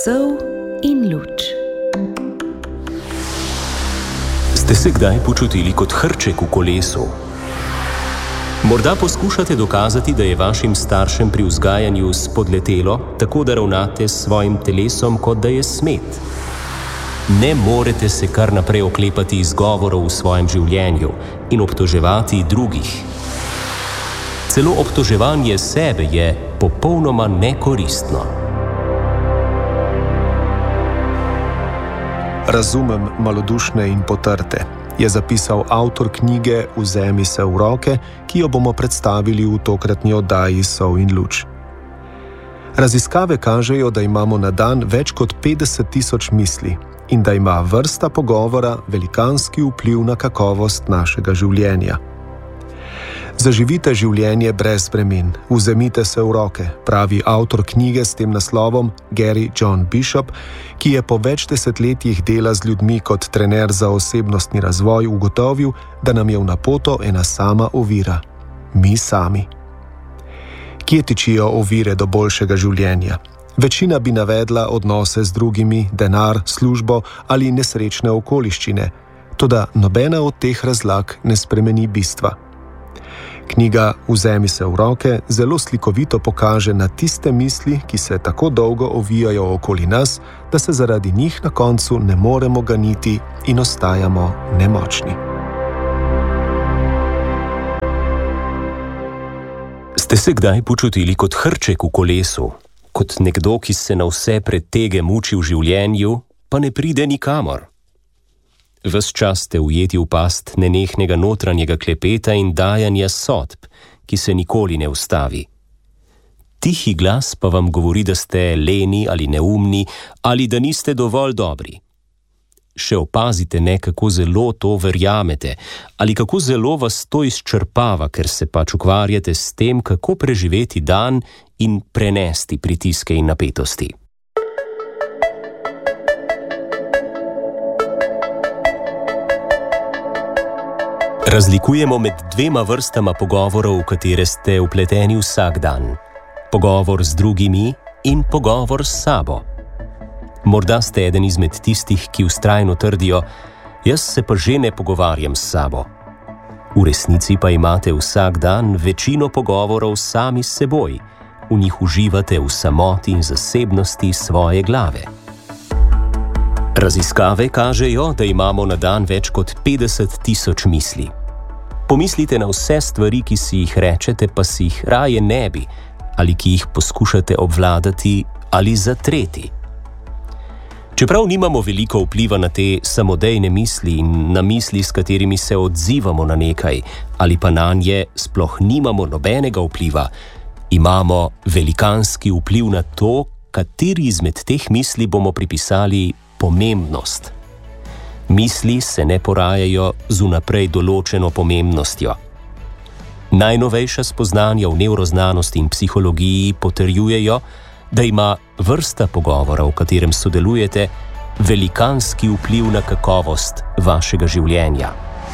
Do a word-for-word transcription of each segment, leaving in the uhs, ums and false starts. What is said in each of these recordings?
Sol in luč. Ste se kdaj počutili kot hrček v kolesu? Morda poskušate dokazati, da je vašim staršem pri vzgajanju spodletelo, tako da ravnate s svojim telesom, kot da je smet. Ne morete se kar naprej oklepati izgovorov v svojem življenju in obtoževati drugih. Celo obtoževanje sebe je popolnoma nekoristno. Razumem malodušne in potrte, je zapisal avtor knjige Vzemi se v roke, ki jo bomo predstavili v tokratni oddaji Sol in luč. Raziskave kažejo, da imamo na dan več kot petdeset tisoč misli in da ima vrsta pogovora velikanski vpliv na kakovost našega življenja. Zaživite življenje brez bremen, vzemite se v roke, pravi avtor knjige s tem naslovom Gary John Bishop, ki je po več desetletjih dela z ljudmi kot trener za osebnostni razvoj ugotovil, da nam je v napoto ena sama ovira – mi sami. Kje tičijo ovire do boljšega življenja? Večina bi navedla odnose z drugimi, denar, službo ali nesrečne okoliščine, toda nobena od teh razlag ne spremeni bistva. Knjiga Vzemi se v roke zelo slikovito pokaže na tiste misli, ki se tako dolgo ovijajo okoli nas, da se zaradi njih na koncu ne moremo ganiti in ostajamo nemočni. Ste se kdaj počutili kot hrček v kolesu? Kot nekdo, ki se na vse pretege muči v življenju, pa ne pride nikamor? Ves čas ste ujeti v past nenehnega notranjega klepeta in dajanja sodb, ki se nikoli ne ustavi. Tihi glas pa vam govori, da ste leni ali neumni ali da niste dovolj dobri. Še opazite ne, kako zelo to verjamete ali kako zelo vas to izčrpava, ker se pač ukvarjate s tem, kako preživeti dan in prenesti pritiske in napetosti. Razlikujemo med dvema vrstama pogovorov, v katere ste vpleteni vsak dan. Pogovor z drugimi in pogovor s sabo. Morda ste eden izmed tistih, ki vztrajno trdijo, jaz se pa že ne pogovarjam s sabo. V resnici pa imate vsak dan večino pogovorov sami s seboj. V njih uživate v samoti in zasebnosti svoje glave. Raziskave kažejo, da imamo na dan več kot petdeset tisoč misli. Pomislite na vse stvari, ki si jih rečete, pa si jih raje ne bi, ali ki jih poskušate obvladati ali zatreti. Čeprav nimamo veliko vpliva na te samodejne misli in na misli, s katerimi se odzivamo na nekaj, ali pa nanje sploh nimamo nobenega vpliva, imamo velikanski vpliv na to, kateri izmed teh misli bomo pripisali pomembnost. Misli se ne porajajo z vnaprej določeno pomembnostjo. Najnovejša spoznanja v nevroznanosti in psihologiji potrjujejo, da ima vrsta pogovora, v katerem sodelujete, velikanski vpliv na kakovost vašega življenja.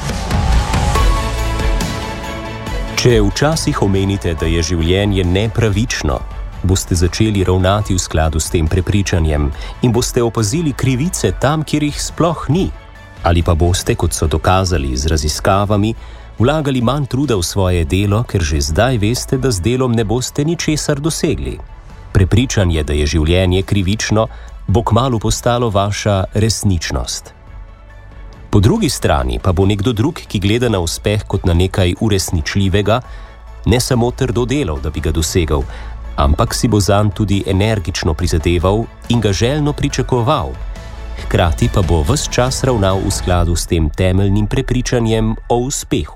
Če včasih omenite, da je življenje nepravično, boste začeli ravnati v skladu s tem prepričanjem in boste opazili krivice tam, kjer jih sploh ni. Ali pa boste, kot so dokazali z raziskavami, vlagali manj truda v svoje delo, ker že zdaj veste, da z delom ne boste ničesar dosegli. Prepričanje, da je življenje krivično, bo kmalu postalo vaša resničnost. Po drugi strani pa bo nekdo drug, ki gleda na uspeh kot na nekaj uresničljivega, ne samo trdo delal, da bi ga dosegal, ampak si bo zanj tudi energično prizadeval in ga željno pričakoval. Hkrati pa bo ves čas ravnal v skladu s tem temeljnim prepričanjem o uspehu.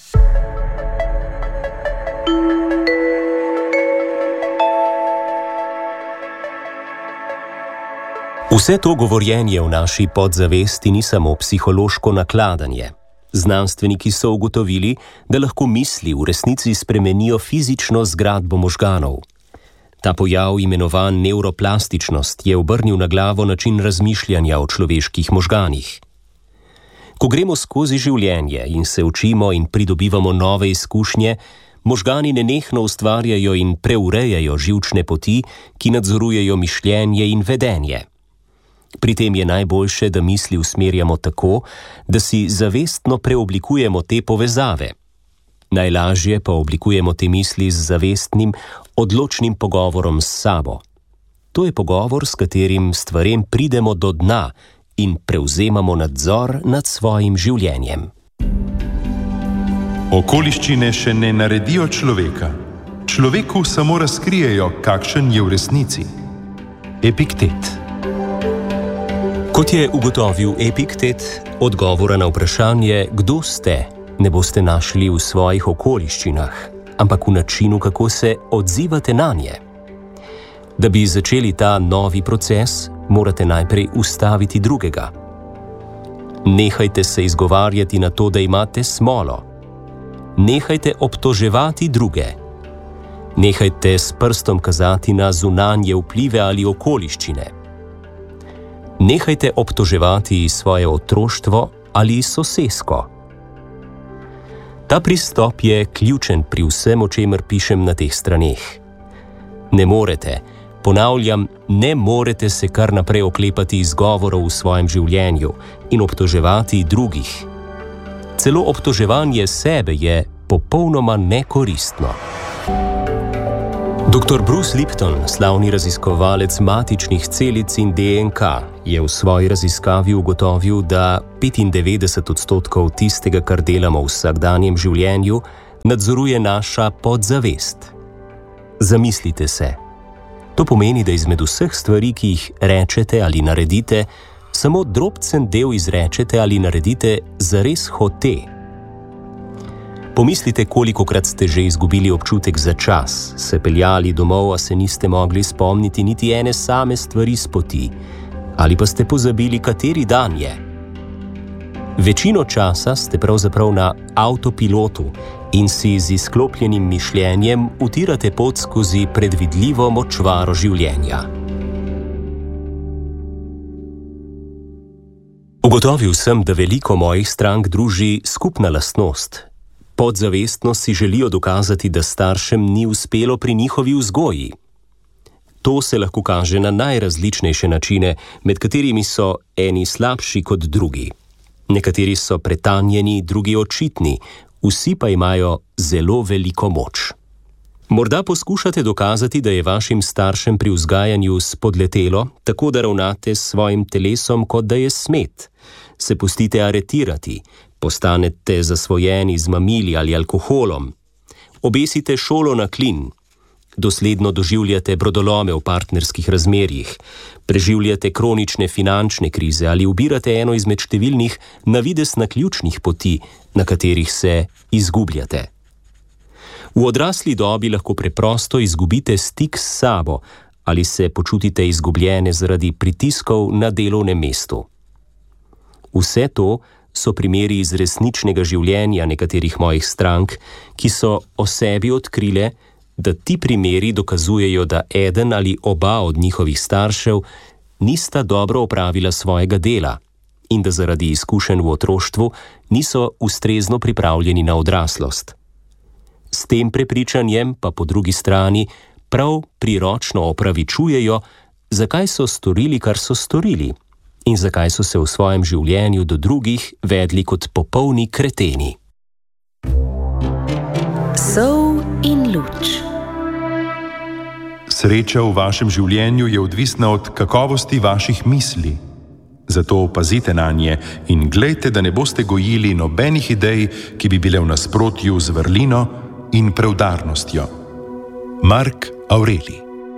Vse to govorjenje v naši podzavesti ni samo psihološko nakladanje. Znanstveniki so ugotovili, da lahko misli v resnici spremenijo fizično zgradbo možganov. Ta pojav, imenovan nevroplastičnost, je obrnil na glavo način razmišljanja o človeških možganih. Ko gremo skozi življenje in se učimo in pridobivamo nove izkušnje, možgani nenehno ustvarjajo in preurejajo živčne poti, ki nadzorujejo mišljenje in vedenje. Pri tem je najboljše, da misli usmerjamo tako, da si zavestno preoblikujemo te povezave. Najlažje pa oblikujemo te misli z zavestnim, odločnim pogovorom s sabo. To je pogovor, s katerim stvarem pridemo do dna in prevzemamo nadzor nad svojim življenjem. Okoliščine še ne naredijo človeka. Človeku samo razkrijejo, kakšen je v resnici. Epiktet. Kot je ugotovil Epiktet, odgovora na vprašanje, kdo ste, ne boste našli v svojih okoliščinah, ampak v načinu, kako se odzivate nanje. Da bi začeli ta novi proces, morate najprej ustaviti drugega. Nehajte se izgovarjati na to, da imate smolo. Nehajte obtoževati druge. Nehajte s prstom kazati na zunanje vplive ali okoliščine. Nehajte obtoževati svoje otroštvo ali sosesko. Ta pristop je ključen pri vsem, o čemer pišem na teh straneh. Ne morete, ponavljam, ne morete se kar naprej oklepati izgovorov v svojem življenju in obtoževati drugih. Celo obtoževanje sebe je popolnoma nekoristno. doktor Bruce Lipton, slavni raziskovalec matičnih celic in D N K, je v svoji raziskavi ugotovil, da petindevetdeset odstotkov tistega, kar delamo v vsakdanjem življenju, nadzoruje naša podzavest. Zamislite se. To pomeni, da izmed vseh stvari, ki jih rečete ali naredite, samo drobcen del izrečete ali naredite zares hote. Pomislite, kolikokrat ste že izgubili občutek za čas, se peljali domov, a se niste mogli spomniti niti ene same stvari s poti, ali pa ste pozabili, kateri dan je. Večino časa ste pravzaprav na avtopilotu in si z izklopljenim mišljenjem utirate pot skozi predvidljivo močvaro življenja. Ugotovil sem, da veliko mojih strank druži skupna lastnost. Podzavestno si želijo dokazati, da staršem ni uspelo pri njihovi vzgoji. To se lahko kaže na najrazličnejše načine, med katerimi so eni slabši kot drugi. Nekateri so pretanjeni, drugi očitni, vsi pa imajo zelo veliko moč. Morda poskušate dokazati, da je vašim staršem pri vzgajanju spodletelo, tako da ravnate s svojim telesom, kot da je smet. Se pustite aretirati, postanete zasvojeni z mamili ali alkoholom. Obesite šolo na klin. Dosledno doživljate brodolome v partnerskih razmerjih. Preživljate kronične finančne krize ali ubirate eno izmed številnih navidez naključnih poti, na katerih se izgubljate. V odrasli dobi lahko preprosto izgubite stik s sabo ali se počutite izgubljene zaradi pritiskov na delovnem mestu. Vse to so primeri iz resničnega življenja nekaterih mojih strank, ki so o sebi odkrile, da ti primeri dokazujejo, da eden ali oba od njihovih staršev nista dobro opravila svojega dela in da zaradi izkušenj v otroštvu niso ustrezno pripravljeni na odraslost. S tem prepričanjem pa po drugi strani prav priročno opravičujejo, zakaj so storili, kar so storili in zakaj so se v svojem življenju do drugih vedli kot popolni kreteni. Sol in luč. Sreča v vašem življenju je odvisna od kakovosti vaših misli. Zato pazite nanje in glejte, da ne boste gojili nobenih idej, ki bi bile v nasprotju z vrlino in preudarnostjo. Mark Aurelij.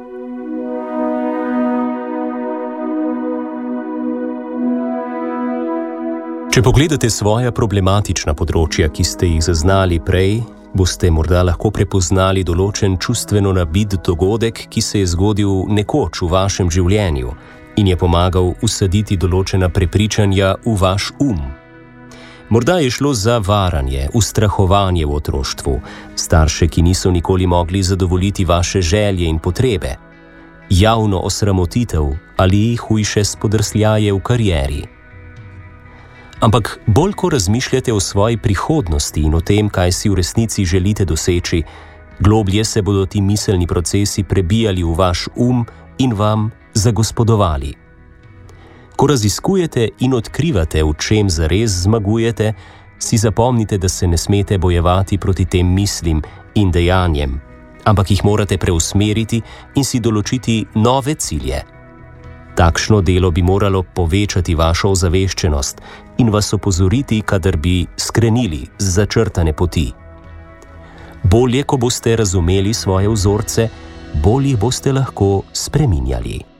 Če pogledate svoja problematična področja, ki ste jih zaznali prej, boste morda lahko prepoznali določen čustveno nabit dogodek, ki se je zgodil nekoč v vašem življenju in je pomagal usaditi določena prepričanja v vaš um. Morda je šlo za varanje, ustrahovanje v otroštvu, starše, ki niso nikoli mogli zadovoljiti vaše želje in potrebe, javno osramotitev ali hujše spodrsljaje v karieri. Ampak bolj ko razmišljate o svoji prihodnosti in o tem, kaj si v resnici želite doseči, globlje se bodo ti miselni procesi prebijali v vaš um in vam zagospodovali. Ko raziskujete in odkrivate, v čem zares zmagujete, si zapomnite, da se ne smete bojevati proti tem mislim in dejanjem, ampak jih morate preusmeriti in si določiti nove cilje. Takšno delo bi moralo povečati vašo ozaveščenost in vas opozoriti, kadar bi skrenili z začrtane poti. Bolje, ko boste razumeli svoje vzorce, bolj jih boste lahko spreminjali.